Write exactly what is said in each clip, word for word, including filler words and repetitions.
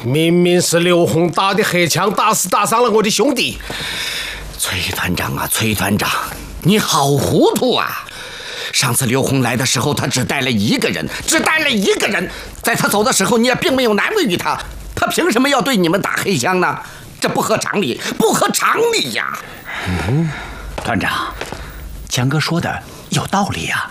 明明是刘洪打的黑枪，打死打伤了我的兄弟。 崔团长啊，崔团长，你好糊涂啊！上次刘洪来的时候，他只带了一个人，只带了一个人。在他走的时候，你也并没有难为于他，他凭什么要对你们打黑枪呢？这不合常理，不合常理呀！ 嗯，团长，江哥说的有道理呀。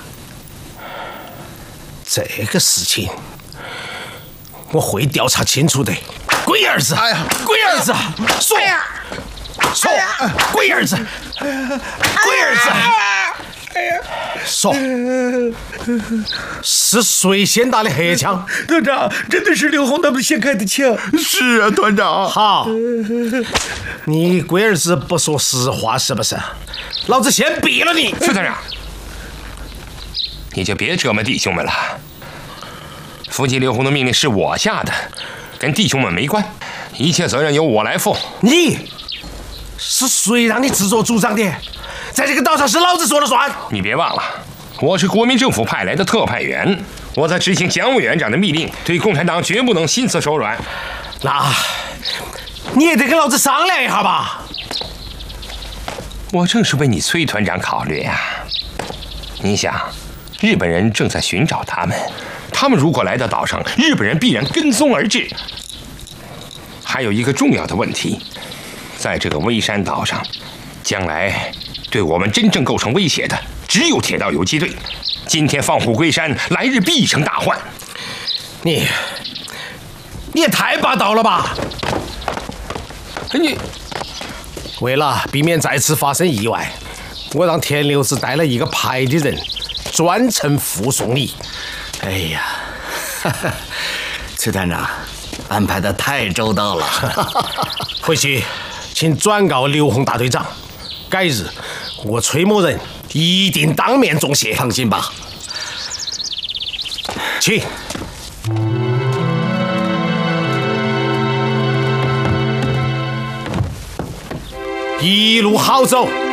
这个事情我会调查清楚的。龟儿子，哎呀，龟儿子，说，说，龟儿子，龟儿子，哎呀，说，是谁先打的黑枪？ 团长，真的是刘洪他们先开的枪。 是啊，团长。 好，你龟儿子不说实话是不是？老子先毙了你！ 副团长，你就别折磨弟兄们了。伏击刘洪的命令是我下的，跟弟兄们没关，一切责任由我来负。 你是谁让你自作主张的？在这个岛上是老子说了算。 你别忘了，我是国民政府派来的特派员，我在执行蒋委员长的命令，对共产党绝不能心慈手软。 那你也得跟老子商量一下吧。 我正是为你崔团长考虑呀。你想，日本人正在寻找他们，他们如果来到岛上，日本人必然跟踪而至。还有一个重要的问题，在这个微山岛上，将来对我们真正构成威胁的只有铁道游击队。今天放虎归山，来日必成大患。 你你也太霸道了吧！ 你为了避免再次发生意外，我让田六子带了一个派的人，专程护送你。 哎呀，崔团长安排的太周到了。 回去请转告刘洪大队长，改日我崔某人一定当面重谢。 放心吧。 请。一路好走。